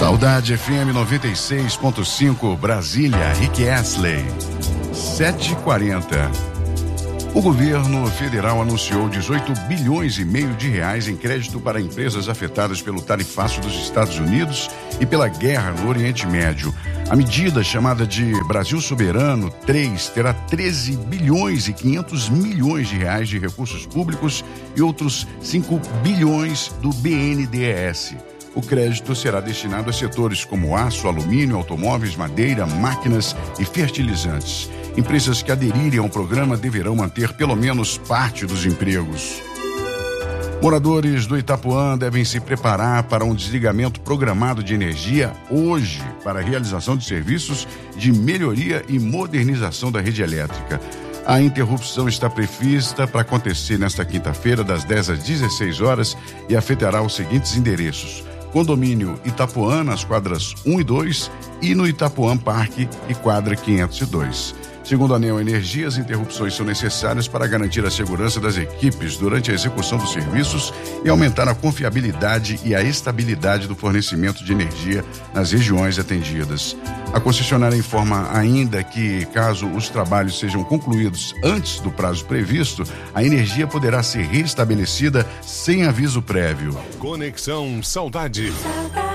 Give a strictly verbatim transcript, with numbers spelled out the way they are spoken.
Saudade F M noventa e seis ponto cinco, Brasília, Rick Astley, sete e quarenta. O governo federal anunciou dezoito bilhões e meio de reais em crédito para empresas afetadas pelo tarifaço dos Estados Unidos e pela guerra no Oriente Médio. A medida, chamada de Brasil Soberano três, terá treze bilhões e quinhentos milhões de reais de recursos públicos e outros cinco bilhões do B N D E S. O crédito será destinado a setores como aço, alumínio, automóveis, madeira, máquinas e fertilizantes. Empresas que aderirem ao programa deverão manter pelo menos parte dos empregos. Moradores do Itapuã devem se preparar para um desligamento programado de energia hoje para a realização de serviços de melhoria e modernização da rede elétrica. A interrupção está prevista para acontecer nesta quinta-feira, das dez às dezesseis horas, e afetará os seguintes endereços: Condomínio Itapuã, nas quadras um e dois, e no Itapuã Parque e quadra quinhentos e dois. Segundo a Neo Energia, as interrupções são necessárias para garantir a segurança das equipes durante a execução dos serviços e aumentar a confiabilidade e a estabilidade do fornecimento de energia nas regiões atendidas. A concessionária informa ainda que, caso os trabalhos sejam concluídos antes do prazo previsto, a energia poderá ser restabelecida sem aviso prévio. Conexão Saudade.